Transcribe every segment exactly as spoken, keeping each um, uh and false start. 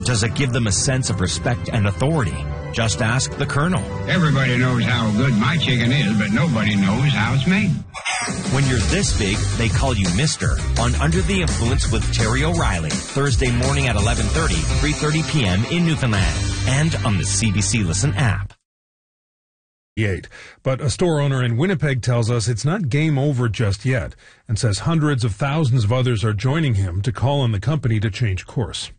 Does it give them a sense of respect and authority? Just ask the Colonel. Everybody knows how good my chicken is, but nobody knows how it's made. When you're this big, they call you Mister on Under the Influence with Terry O'Reilly, Thursday morning at eleven thirty, three thirty p.m. in Newfoundland, and on the C B C Listen app. But a store owner in Winnipeg tells us it's not game over just yet and says hundreds of thousands of others are joining him to call on the company to change course.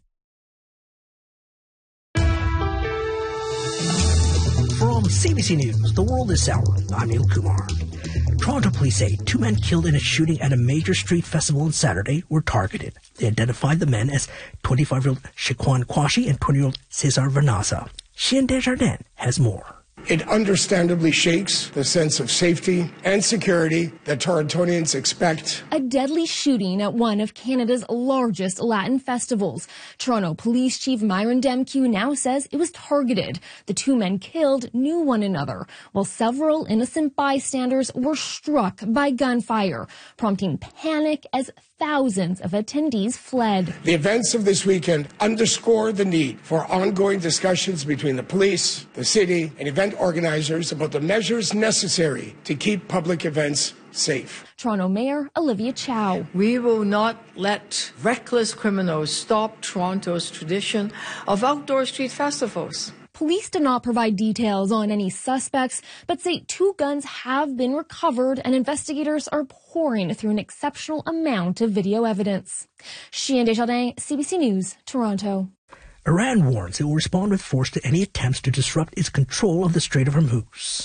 From C B C News, The World This Hour, I'm Neil Kumar. Toronto police say two men killed in a shooting at a major street festival on Saturday were targeted. They identified the men as twenty-five-year-old Shaquan Quashi and twenty-year-old Cesar Vernaza. Chien Desjardins has more. It understandably shakes the sense of safety and security that Torontonians expect. A deadly shooting at one of Canada's largest Latin festivals. Toronto Police Chief Myron Demkiw now says it was targeted. The two men killed knew one another, while several innocent bystanders were struck by gunfire, prompting panic as thousands of attendees fled. The events of this weekend underscore the need for ongoing discussions between the police, the city, and event organizers about the measures necessary to keep public events safe. Toronto Mayor Olivia Chow. We will not let reckless criminals stop Toronto's tradition of outdoor street festivals. Police did not provide details on any suspects, but say two guns have been recovered and investigators are pouring through an exceptional amount of video evidence. Chien Desjardins, C B C News, Toronto. Iran warns it will respond with force to any attempts to disrupt its control of the Strait of Hormuz.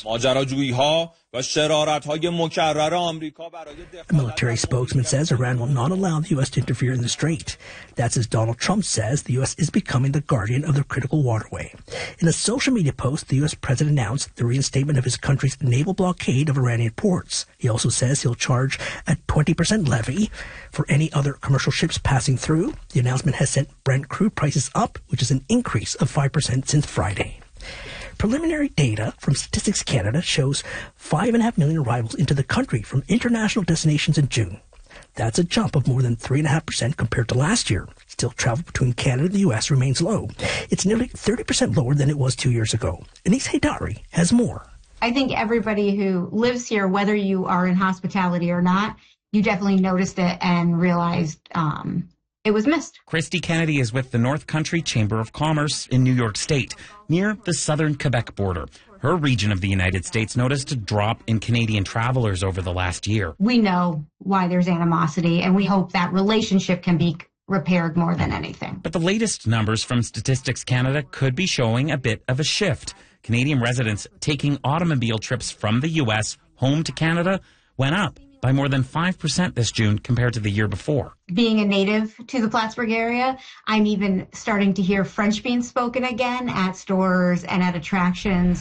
A military spokesman says Iran will not allow the U S to interfere in the strait. That's as Donald Trump says the U S is becoming the guardian of the critical waterway. In a social media post, the U S president announced the reinstatement of his country's naval blockade of Iranian ports. He also says he'll charge a twenty percent levy for any other commercial ships passing through. The announcement has sent Brent crude prices up, which is an increase of five percent since Friday. Preliminary data from Statistics Canada shows five and a half million arrivals into the country from international destinations in June. That's a jump of more than three and a half percent compared to last year. Still, travel between Canada and the U S remains low. It's nearly thirty percent lower than it was two years ago. Anise Haydari has more. I think everybody who lives here, whether you are in hospitality or not, you definitely noticed it and realized um, it was missed. Christy Kennedy is with the North Country Chamber of Commerce in New York State, near the southern Quebec border. Her region of the United States noticed a drop in Canadian travelers over the last year. We know why there's animosity, and we hope that relationship can be repaired more than anything. But the latest numbers from Statistics Canada could be showing a bit of a shift. Canadian residents taking automobile trips from the U S home to Canada went up by more than five percent this June compared to the year before. Being a native to the Plattsburgh area, I'm even starting to hear French being spoken again at stores and at attractions.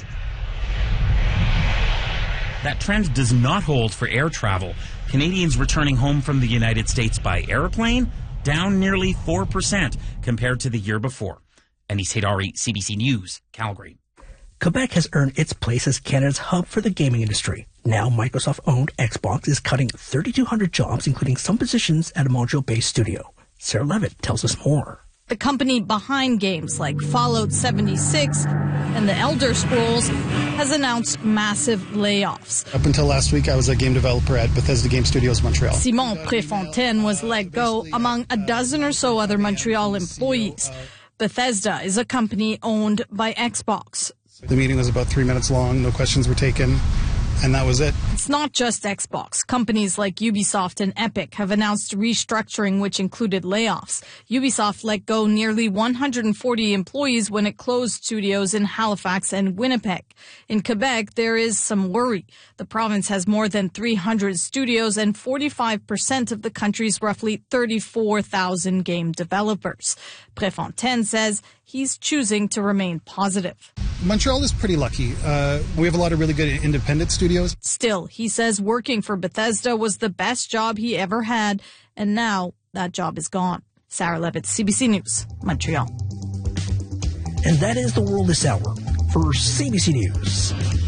That trend does not hold for air travel. Canadians returning home from the United States by airplane down nearly four percent compared to the year before. Anise Haydari, C B C News, Calgary. Quebec has earned its place as Canada's hub for the gaming industry. Now, Microsoft-owned Xbox is cutting thirty-two hundred jobs, including some positions at a Montreal-based studio. Sarah Levitt tells us more. The company behind games like Fallout seventy-six and The Elder Scrolls has announced massive layoffs. Up until last week, I was a game developer at Bethesda Game Studios Montreal. Simon Préfontaine was let go among a dozen or so other Montreal employees. Bethesda is a company owned by Xbox. The meeting was about three minutes long. No questions were taken. And that was it. It's not just Xbox. Companies like Ubisoft and Epic have announced restructuring, which included layoffs. Ubisoft let go nearly one hundred forty employees when it closed studios in Halifax and Winnipeg. In Quebec, there is some worry. The province has more than three hundred studios and forty-five percent of the country's roughly thirty-four thousand game developers. Préfontaine says he's choosing to remain positive. Montreal is pretty lucky. Uh, we have a lot of really good independent studios. Still, he says working for Bethesda was the best job he ever had, and now that job is gone. Sarah Levitt, C B C News, Montreal. And that is The World This Hour for C B C News.